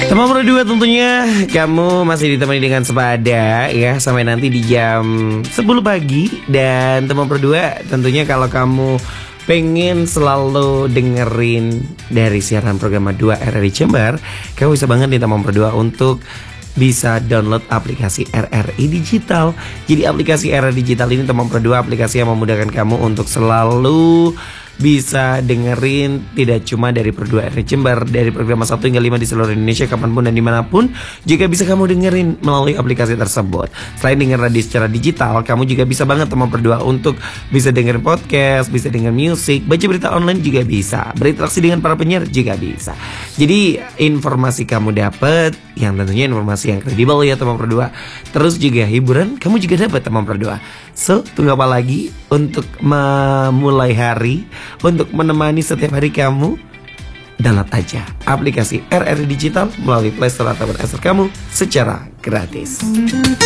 Teman berdua tentunya kamu masih ditemani dengan Sepada ya sampai nanti di jam 10 pagi. Dan teman berdua tentunya kalau kamu pengen selalu dengerin dari siaran program 2 RRI Jember, kamu bisa banget nih teman berdua untuk bisa download aplikasi RRI Digital. Jadi aplikasi RRI Digital ini teman berdua aplikasi yang memudahkan kamu untuk selalu bisa dengerin tidak cuma dari Perdua RRI Jember, dari program 1 hingga 5 di seluruh Indonesia kapanpun dan dimanapun juga bisa kamu dengerin melalui aplikasi tersebut. Selain denger radio secara digital, kamu juga bisa banget teman berdua untuk bisa dengerin podcast, bisa denger musik, baca berita online juga bisa, berinteraksi dengan para penyiar juga bisa. Jadi informasi kamu dapat yang tentunya informasi yang kredibel ya teman berdua. Terus juga hiburan kamu juga dapat teman berdua. So tunggu apa lagi untuk memulai hari, untuk menemani setiap hari kamu? Download aja aplikasi RRI Digital melalui Play Store atau App Store kamu secara gratis.